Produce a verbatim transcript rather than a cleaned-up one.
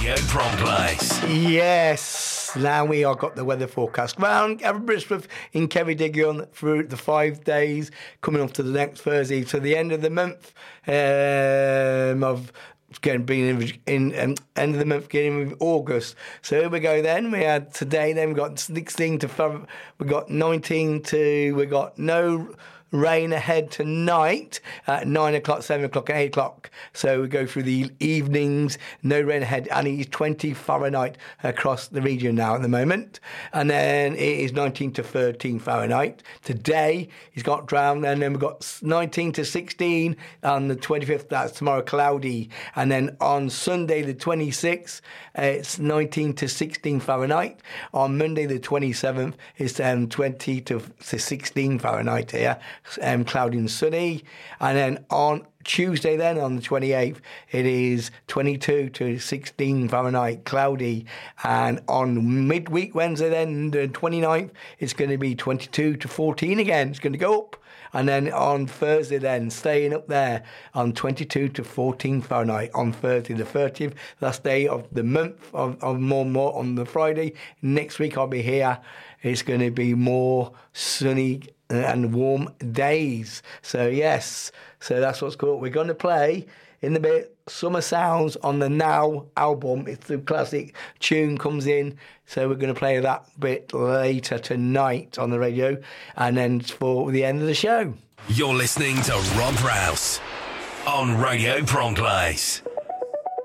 Radio Prom Place. Yes, now we have got the weather forecast round Aberystwyth in Ceredigion through the five days coming up to the next Thursday to the end of the month um, of Getting being in, in um, end of the month, beginning of August. So here we go. Then we had today. Then we got sixteen to we got nineteen to we got no rain ahead tonight at nine o'clock, seven o'clock, and eight o'clock. So we go through the evenings. No rain ahead, and it is twenty Fahrenheit across the region now at the moment. And then it is nineteen to thirteen Fahrenheit. Today it's got drowned, and then we've got nineteen to sixteen on the twenty-fifth. That's tomorrow, cloudy. And then on Sunday the twenty-sixth, uh, it's nineteen to sixteen Fahrenheit. On Monday the twenty-seventh, it's um, twenty to sixteen Fahrenheit here. Um, cloudy and sunny. And then on Tuesday then, on the twenty-eighth, it is twenty-two to sixteen Fahrenheit, cloudy. And on midweek Wednesday then, the twenty-ninth, it's going to be twenty-two to fourteen again. It's going to go up. And then on Thursday then, staying up there on twenty-two to fourteen Fahrenheit. On Thursday the thirtieth, last day of the month of, of more and more on the Friday. Next week I'll be here. It's going to be more sunny and warm days. So yes, so that's what's cool. We're going to play in the bit Summer Sounds on the Now album. It's the classic tune comes in. So we're going to play that bit later tonight on the radio, and then for the end of the show. You're listening to Rob Rouse on Radio Prom Place.